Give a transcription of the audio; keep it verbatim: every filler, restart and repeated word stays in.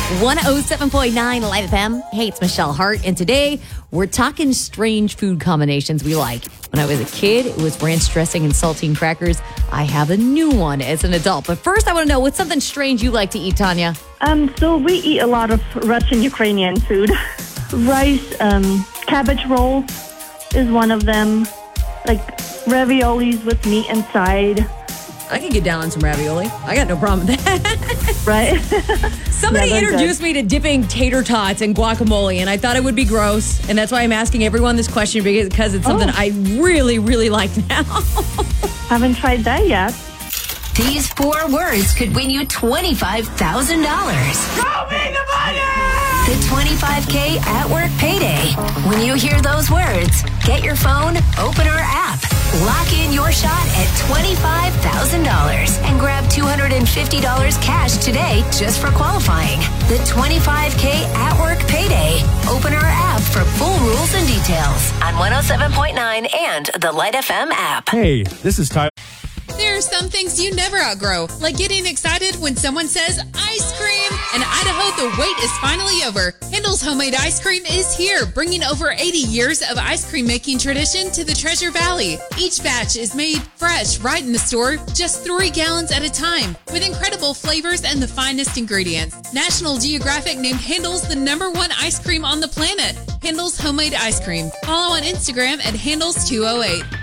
one oh seven point nine Live F M. Hey, it's Michelle Hart, and today we're talking strange food combinations we like. When I was a kid, it was ranch dressing and saltine crackers. I have a new one as an adult. But first, I want to know, what's something strange you like to eat, Tanya? Um, so we eat a lot of Russian Ukrainian food. Rice, um, cabbage rolls is one of them. Like raviolis with meat inside. I can get down on some ravioli. I got no problem with that. Right? Somebody Yeah, introduced good. me to dipping tater tots in guacamole, and I thought it would be gross. And that's why I'm asking everyone this question, because, because it's something Oh. I really, really like now. Haven't tried that yet. These four words could win you twenty-five thousand dollars. Show me the money! The twenty-five K at work payday. When you hear those words, get your phone, open our app, lock in your shot at twenty-five thousand dollars, and grab two hundred fifty dollars cash today just for qualifying. The twenty-five K at work payday. Open our app for full rules and details on one oh seven point nine and the Light F M app. Hey, this is Tyler. There are some things you never outgrow, like getting excited when someone says ice cream. In Idaho, the wait is finally over. Handel's Homemade Ice Cream is here, bringing over eighty years of ice cream making tradition to the Treasure Valley. Each batch is made fresh right in the store, just three gallons at a time, with incredible flavors and the finest ingredients. National Geographic named Handel's the number one ice cream on the planet. Handel's Homemade Ice Cream. Follow on Instagram at Handel's two oh eight.